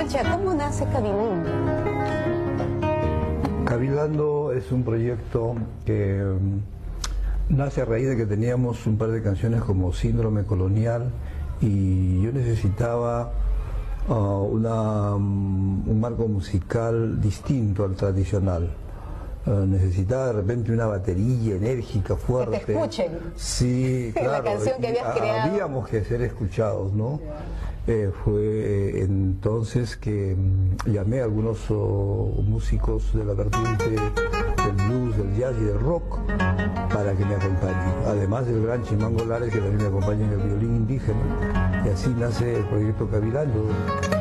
Sacha, ¿cómo nace Cabilando? Cabilando es un proyecto que nace a raíz de que teníamos un par de canciones como Síndrome Colonial y yo necesitaba un marco musical distinto al tradicional. Necesitaba de repente una batería enérgica, fuerte. Que te escuchen. Sí, claro. La canción que habías creado. Habíamos que ser escuchados, ¿no? Fue entonces que llamé a algunos músicos de la vertiente del blues, del jazz y del rock para que me acompañen. Además del gran Chimango Lares, que también me acompaña en el violín indígena. Y así nace el proyecto Cabilando.